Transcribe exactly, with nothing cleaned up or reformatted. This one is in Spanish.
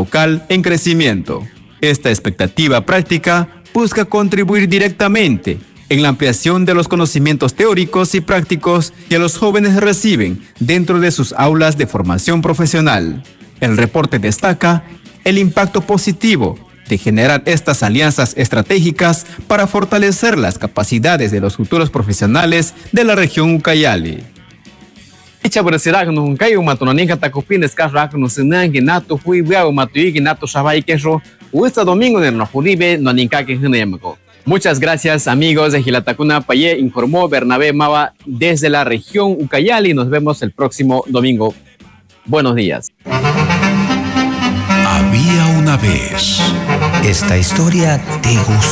local en crecimiento. Esta expectativa práctica busca contribuir directamente en la ampliación de los conocimientos teóricos y prácticos que los jóvenes reciben dentro de sus aulas de formación profesional. El reporte destaca el impacto positivo de generar estas alianzas estratégicas para fortalecer las capacidades de los futuros profesionales de la región Ucayali. Echa bersirag no kayo matunaninga takupin escarrak no senang nato fui viao matuigi nato sabai queso uesta domingo de no juribe no ninka que genemco. Muchas gracias amigos de Gilatacuna Payé, informó Bernabé Mava desde la región Ucayali. Nos vemos el próximo domingo. Buenos días. Había una vez. Esta historia te gustó.